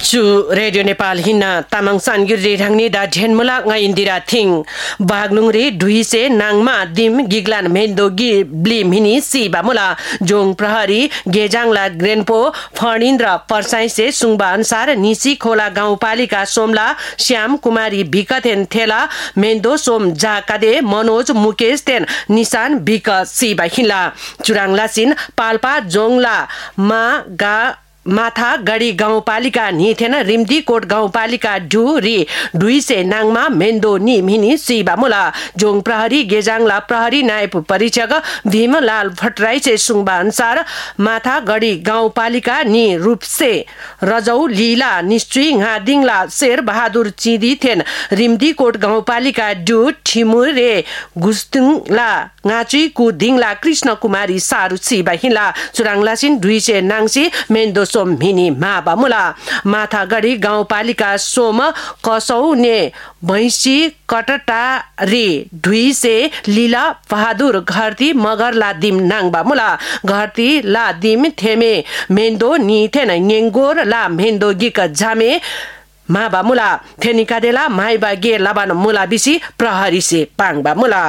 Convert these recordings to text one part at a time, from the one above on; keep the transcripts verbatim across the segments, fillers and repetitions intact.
चु रेडियो नेपाल हिना तामाङ सानगिरी ढाङ्नी डा झेनमुला nga indira thing baglungri duise nangma dim giglan mendo gi blim hini si bamula jong प्रहरी गेजाङला ग्रेनपो फणिन्द्र परसाइसे सुङबा अनुसार निसी खोला गाउँपालिका सोमला श्याम कुमारी भिकथेन थेला मेन्दो सोम जाकादे मनोज मुकेश तेन निशान भिक सिबा हिला चुराङलासिन पाल्पा जोङला मा गा माथा गडी गाउँपालिका निथेन रिम्दी कोट गाउँपालिका डुरी डुइसे नाङमा मेन्दो नि मिनी सिबामुला जोङ प्रहरी गेजाङला प्रहरी नायब परीक्षक भीमलाल भट्टराईसे सुङबा अनुसार माथा गडी गाउँपालिका नि रूपसे रजौ लीला निश्चय घादिङला शेर बहादुर चिदी थेन रिम्दी कोट गाउँपालिका do Thimure गुस्तुङला ngaci ku dingla Krishna कुमारी सारु सिबा हिला चुराङलासिन दुईसे नाङसी मेन्दो सोम मिनी माबा मुला माथा गडी गाउँपालिका सोम कसौ ने भैंसी कटटा रे दुईसे लीला बहादुर घरती मगर ला दिम नाङबा मुला घरती ला दिम थेमे मेन्दो नि थेन नेंगोर ला मेन्दो गिक जामे माबा मुला थेनिका देला माइबा गे लाबान मुला बिसी प्रहरी से पाङबा मुला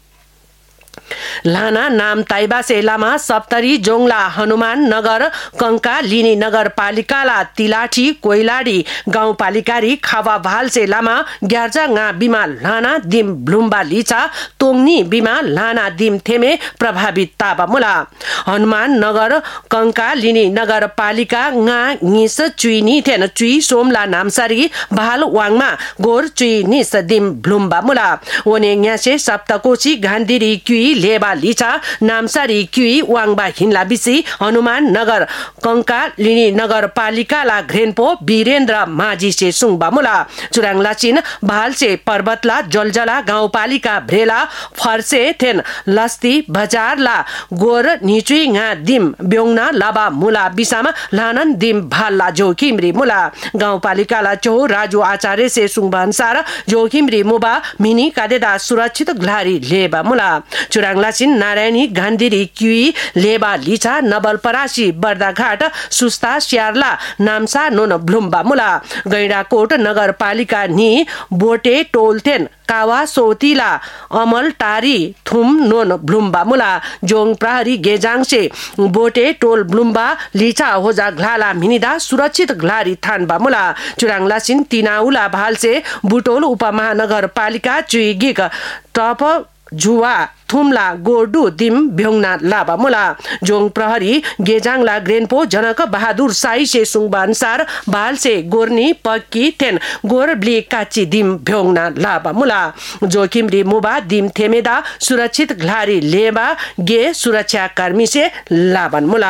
लाना नाम ताइबा से लामा सप्तरी जोङला हनुमान नगर कंका लिनी नगरपालिकाला तिलाठी कोइलाडी गाउँपालिकारी खावा भाल से लामा ग्यार्जा nga बिमा लाना दिम ब्लुम्बा लिचा तोङनी बिमा लाना दिम थेमे प्रभावित ताबा मुला हनुमान नगर कंका लिनी नगरपालिका nga निस चुइनी थेन चुइ सोमला नामसारी भाल वाङमा गोर चुइ निस दिम ब्लुम्बा मुला ओने न्यासे सप्तकोशी गान्धीरी क्युइ लेबा लिचा नामसारी क्युइ वाङबा हिन्ला बिसी हनुमान नगर कंका लिनी नगरपालिकाला घ्रेनपो वीरेन्द्र माझी से सुङबा मुला चुराङलाचिन भालसे पर्वतला जलजला गाउँपालिका भ्रेला फर्से थेन लस्ती बजारला गोर निचुइ nga दिम ब्योङना लाबा मुला बिसामा लानन दिम भालला जोखिमरी मुला गाउँपालिकाला चो राजु आचार्य से सुङबा अनुसार जोखिमरी मुबा मिनी कादेदा सुरक्षित ग्लारी लेबा मुला चुराङलाचिन नारायणी गान्धीरी क्युइ लेबा लिचा नवलपरासी बर्दाघाट सुस्ता स्यारला नामसा नोन ब्लुम्बा मुला गैंडाकोट नगरपालिका नि बोटे टोलथेन कावा सोतिला अमल टारी थुम नोन ब्लुम्बा मुला जोङ प्रहरी गेजाङसे बोटे टोल ब्लुम्बा लिचा होजा घ्लाला मिनिदा सुरक्षित घ्लारी थानबा मुला चुराङलासिन तिनाउला भालसे बुटोल उपमहानगरपालिका चुइगिक टप जुवा थुमला गोडु दिम भ्योङना लाबा मुला जोङ प्रहरी गेजाङला ग्रेनपो जनक बहादुर साई से सुङबा अनुसार बालसे गोर्नी पक्की थेन गोर ब्ली काची दिम भ्योङना लाबा मुला जोखिमरी मुबा दिम थेमेदा सुरक्षित घ्लारी लेबा गे सुरक्षा कर्मी से लाबन मुला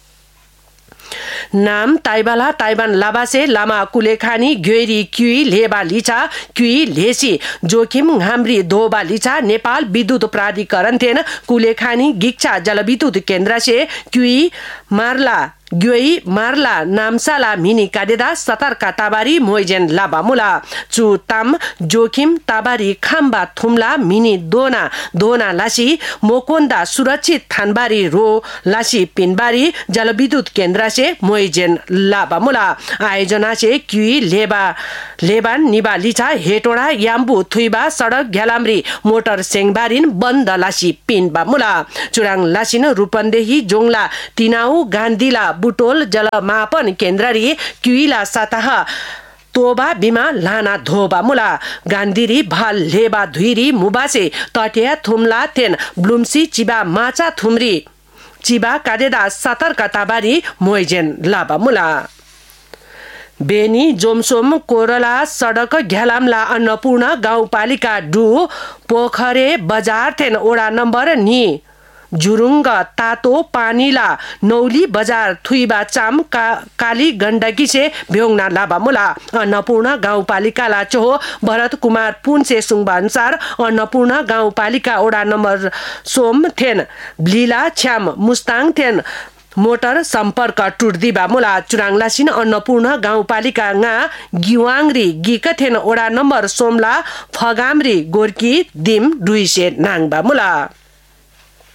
नाम ताइबाला ताइबान लाबासे लामा कुलेखानी ग्योरी क्युइ लेबा लिचा क्युइ लेसी जोखिम घाम्री दोबा लिचा नेपाल विद्युत प्राधिकरण थेन कुलेखानी गिक्चा जलविद्युत केन्द्र से क्युइ मार्ला ग्योई मार्ला नामसाला मिनी कादेदा सतर्का ताबारी मोइजेन लाबा मुला चु ताम जोखिम ताबारी खाम्बा थुमला मिनी दोना दोना लासी मोकोन्दा सुरक्षित थानबारी रो लासी पिनबारी जलविद्युत केन्द्र से मोइजेन लाबा मुला आयोजना से क्युइ लेबा लेबान निबा लिचा हेटोडा याम्बु थुइबा सडक घ्यालाम्री मोटर सेङबारिन बन्द लासी पिनबा मुला चुराङ लासिन रूपन्देही जोङला तिनाउ गान्धीला बुटोल जलमापन केन्द्ररी क्युइला सतह तोबा बिमा लाना धोबा मुला गान्धीरी भाल लेबा धुइरी मुबासे तटिया थुमला थेन ब्लुम्सी चिबा माचा थुमरी चिबा कादेदा सतर्कताबारी मोइजेन लाबा मुला बेनी जोमसोम कोरला सडक घ्यालामला अन्नपूर्ण गाउँपालिका डु पोखरे बजार थेन ओडा नम्बर नि जुरुङ्ग तातो पानीला नौली बजार थुइबा चाम का, काली गण्डकी से भ्योङना लाबा मुला अन्नपूर्ण गाउँपालिकाला चोहो भरत कुमार पुन से सुङबा अनुसार अन्नपूर्ण गाउँपालिका ओडा नम्बर सोम थेन ब्लीला छ्याम मुस्ताङ थेन मोटर सम्पर्क टुट्दिबा मुला चुराङलासिन अन्नपूर्ण गाउँपालिका nga गिवाङरी गिकथेन ओडा नम्बर सोमला फगामरी गोर्की दिम दुईसे नाङबा मुला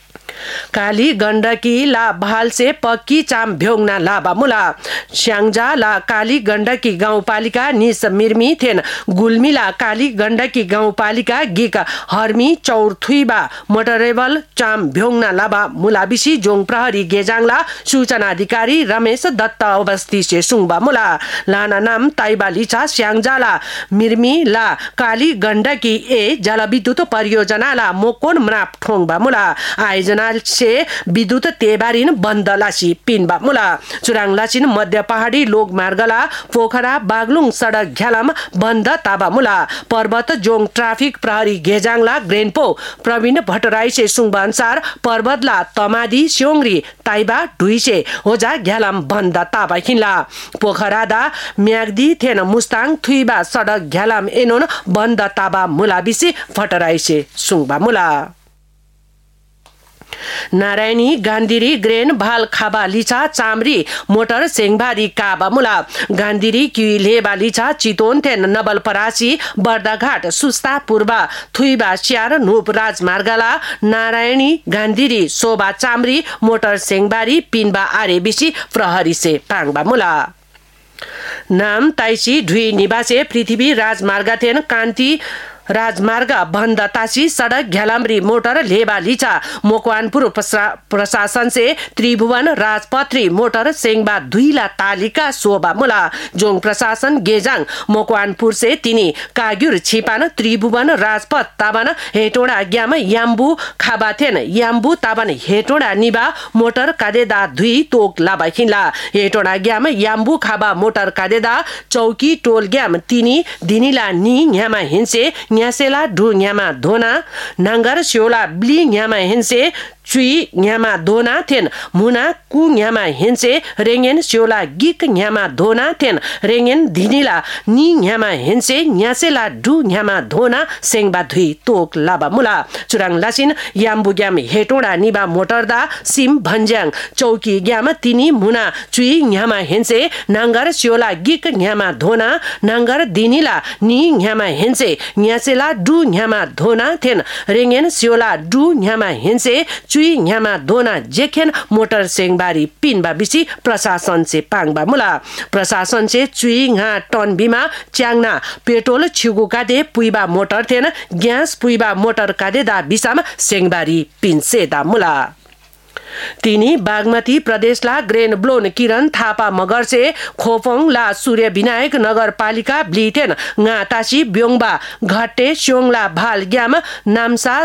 काली गण्डकी ला भालसे पक्की चाम भ्योङ्ना लाबा मुला स्याङ्जा ला काली गण्डकी गाउँपालिका निस मिर्मी थेन गुल्मीला काली गण्डकी गाउँपालिका गिक हर्मी चौरथुइबा मोटरेबल चाम भ्योङ्ना लाबा मुलाबिसी जोङ प्रहरी गेजाङला सूचना अधिकारी रमेश दत्त अवस्थी से सुङबा मुला लाना नाम ताइबा लिचा स्याङ्जाला मिर्मी ला काली गण्डकी ए जलविद्युत परियोजना ला मोकोन म्राप ठोङबा मुला आयोजना से विद्युत तेबारिन बन्द लासी पिनबा मुला चुराङ लासिन मध्य पहाडी लोक मार्गला पोखरा बागलुङ सडक घ्यालाम बन्द ताबा मुला पर्वत जोङ ट्राफिक प्रहरी गेजाङला ग्रेनपो प्रवीण भट्टराई से सुङबा अनुसार पर्वतला तमादी स्योङ्री ताइबा ढुइसे होजा घ्यालाम बन्द ताबा हिन्ला पोखरादा म्याग्दी थेन मुस्ताङ थुइबा सडक घ्यालाम एनोन बन्द ताबा मुला बिसी भट्टराई से सुङबा मुला नारायणी गान्धीरी ग्रेन भाल खाबा लिचा चामरी मोटर सेङबारी काबा मुला गान्धीरी क्युई लेबा लिचा चितोन थेन नवलपरासी बर्दाघाट सुस्ता पूर्वा थुइबा स्यार नूप राजमार्गला नारायणी गान्धीरी शोभा चामरी मोटर सेङबारी पिनबा आरे बिसी प्रहरी से पाङबा मुला नाम ताइसी ढुई निवासे पृथ्वी राजमार्ग थेन कान्ति राजमार्ग बन्द तासी सडक घ्यालाम्री मोटर लेबा लिचा मोकवानपुर प्रशासन से त्रिभुवन राजपत्री मोटर सेङबा दुईला तालिका सोबा मुला जोङ प्रशासन गेजाङ मोकवानपुर से तिनी काग्युर छिपान त्रिभुवन राजपथ ताबन हेटोडा ग्याम याम्बु खाबाथेन याम्बु ताबन हेटोडा निबा मोटर कादेदा दुई तोक लाबा हिन्ला हेटोडा ग्याम याम्बु खाबा मोटर कादेदा चौकी टोल ग्याम तिनी दिनीला नि न्यामा हिन्से न्यासेला ढु न्यामा धोना नाङ्गर स्योला ब्ली न्यामा हिन्से चुई न्यामा धोना थेन मुना कु न्यामा हिन्से रेङेन स्योला गिक न्यामा धोना थेन रेङेन धिनीला नि न्यामा हिन्से न्यासेला ढु न्यामा धोना सेङबा धुई तोक लाबा मुला चुराङ लासिन याम्बु ग्याम हेटोडा निबा मोटरदा सिम भन्ज्याङ चौकी ग्याम तिनी मुना चुई न्यामा हिन्से नाङ्गर स्योला गिक न्यामा धोना नाङ्गर दिनीला नि न्यामा हिन्से न्यासेला डु न्यामा धोना थेन रेङेन स्योला डु न्यामा हिन्से चुई न्यामा धोना जेखेन मोटर सेङबारी पिनबा बिसी प्रशासन से पाङबा मुला प्रशासन से चुई nga टन बिमा च्याङना पेट्रोल छिगु कादे पुइबा मोटर थेन ग्यास पुइबा मोटर कादे दा बिसाम सेङबारी पिनसे दा मुला तिनी बागमती प्रदेशला ग्रेन ब्लोन किरण थापा मगरसे खोफोङ ला सूर्य विनायक नगरपालिका ब्लिथेन nga तासी ब्योङबा घट्टे स्योङला भाल ग्याम नामसा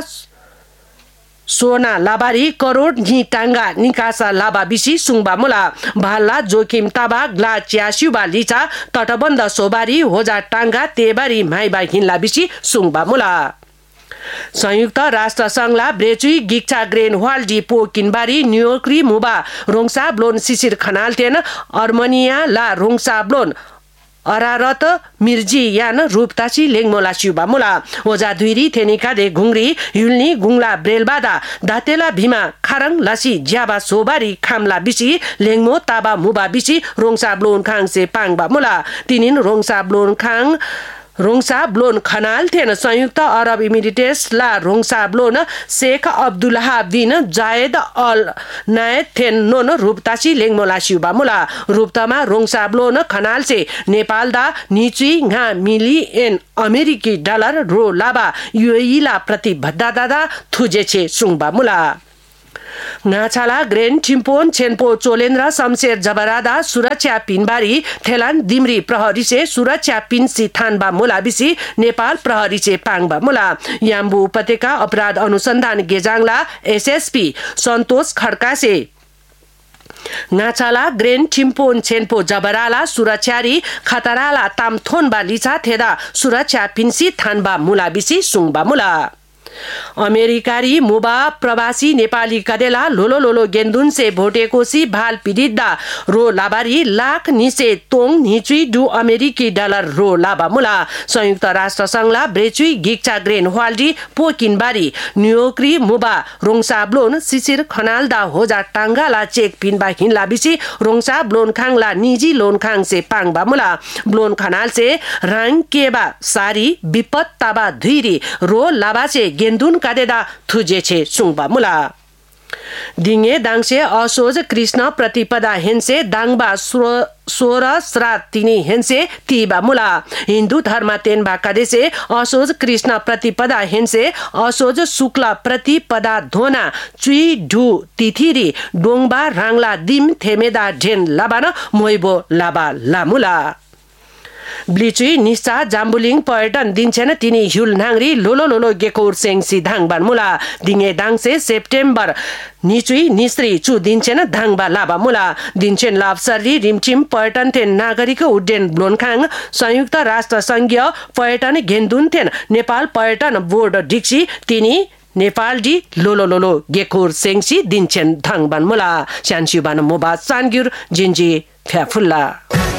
सोना लाबारी करोड नि टाङ्गा निकासा लाबा बिसी सुङबा मुला भाला जोखिम ताबा ग्ला च्यास्युबा लिचा तटबन्ध सोबारी होजा टाङ्गा तेबारी माइबा हिन्ला बिसी सुङबा मुला संयुक्त राष्ट्र संघला ब्रेचुई गिक्चा ग्रेन वाल्डी पो किनबारी न्युयोर्करी मुबा रोङसा ब्लोन सिसिर खनाल तेन अर्मनिया ला रोङसा ब्लोन अरारत मिर्जी यान रूपतासी लेङमोला सिउबा मुला ओजा धुइरी थेनिका दे घुङ्री युल्नी गुङला ब्रेलबादा दातेला भीमा खारङ लासी ज्याबा सोबारी खामला बिसी लेङमो ताबा मुबा बिसी रोङसा ब्लोन खाङ से पाङबा मुला तिनिन रोङसा ब्लोन खाङ रोङसा ब्लोन खनाल थेन संयुक्त अरब इमिरेट्स ला रोङसा ब्लोन शेख अब्दुल्लाह बिन जायद अल नायद थेन नोन रूपतासी लेङमोला सिउबा मुला रूपतामा रोङसा ब्लोन खनाल से नेपाल दा निचुई nga मिलियन अमेरिकी डलर रो लाबा यूएई ला प्रतिबद्ध दादा थुजेछे सुङबा मुला नाछाला ग्रेन ठिम्पोन छेनपो चोलेन्द्र शमशेर जबरादा सुरक्षा पिनबारी थेलान दिमरी प्रहरी से सुरक्षा पिनसी थानबा मुला बिसी नेपाल प्रहरी से पाङबा मुला याम्बु उपत्यका अपराध अनुसन्धान गेजाङला एसएसपी सन्तोष खड्का से नाछाला ग्रेन ठिम्पोन छेनपो जबराला सुरक्षारी खतराला तामथोनबा लिचा थेदा सुरक्षा पिनसी थानबा मुला बिसी सुङबा मुला अमेरिकारी मुबा प्रवासी नेपाली कदेला लोलो लोलो गेन्दुन से भोटेकोसी भाल पिडिदा रो लाबारी लाख निसे तोङ निचुई डु अमेरिकी डलर रो लाबा मुला संयुक्त राष्ट्र संघला ब्रेचुई गिक्चा ग्रेन वाल्डी पोकिनबारी न्युयोर्करी मुबा रोङसा ब्लोन सिसिर खनालदा होजा टाङ्गाला चेक पिनबा हिन्ला बिसी रोङसा ब्लोन खाङला निजी लोन खाङ से पाङबा मुला ब्लोन खनाल से राङ केबा सारी विपत ताबा धुइरी रो लाबा से गेन्दुन कादेदा थुजेछे सुङबा मुला दिङे दाङसे असोज कृष्ण प्रतिपदा हेन्से दाङबा सोह्र श्राद्ध तिनी हेन्से तिबा मुला हिन्दू धर्म तेन बाकादेसे असोज कृष्ण प्रतिपदा हेन्से असोज शुक्ल प्रतिपदा धोना चुई ढु तिथिरी डोङबा राङला दिम थेमेदा ढेन लाबान मोइबो लाबा लामुला ब्लिचुई निसा जाम्बुलिङ पर्यटन दिन्छेन तिनी ह्युल नाङ्री लोलो लोलो गेकोर सेङसी धाङबान मुला दिङे दाङसे सेप्टेम्बर निचुई निस्री चु दिन्छेन धाङबा लाबा मुला दिन्छेन लाभसरी रिमचिम पर्यटन थेन नागरिक उड्डयन ब्लोनखाङ संयुक्त राष्ट्र संघीय पर्यटन घेन्दुन थेन नेपाल पर्यटन बोर्ड डिक्सी तिनी नेपाल डी लोलो लोलो गेकोर सेङसी दिन्छेन धाङबान मुला स्यान्सिबान मोबा सानग्युर जिन्जी फ्याफुल्ला